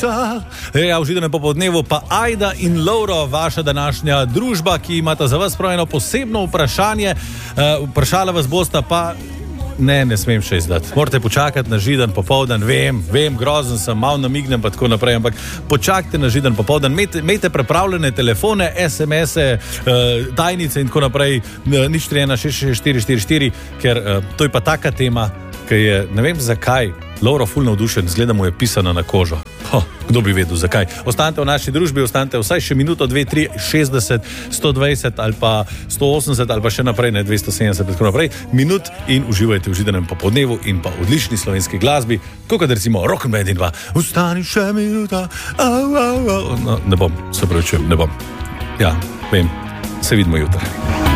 duša. Ja, v Židanem popoldnevu pa Ajda in Lovro, vaša današnja družba, ki imata za vas prav eno posebno vprašanje. Vprašala vas bosta pa... Ne smem še izdati. Morate počakati na Židan popoldan. Vem, grozen sem, malo namignem pa tako naprej, ampak počakajte na Židan popoldan. Imejte prepravljene telefone, SMS-e, tajnice in tako naprej, nič 31 644, ker to je pa taka tema, ki je, ne vem zakaj, Lovro ful navdušen, zgleda mu je pisana na kožo. Kdo bi vedel zakaj. Ostanite v naši družbi, ostanite vsaj še minuto, 2, 3, 60, 120 ali pa 180 ali pa še naprej, ne 270 tako naprej, minut in uživajte v Židanem popoldnevu in pa odlični slovenski glasbi, kot recimo Rock'n'Band in pa Ustani še minuta, No, ne bom, se pravičujem, ne bom. Ja, vem, se vidimo jutri.